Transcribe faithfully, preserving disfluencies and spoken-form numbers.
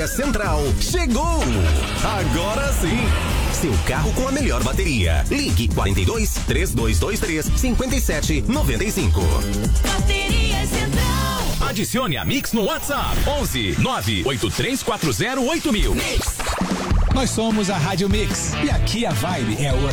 Central chegou! Agora sim! Seu carro com a melhor bateria. Ligue quarenta e dois, três dois dois três, cinco sete nove cinco. Bateria Central. Adicione a Mix no WhatsApp. onze nove oito três quatro zero oito mil. Nós somos a Rádio Mix. E aqui a vibe é outra.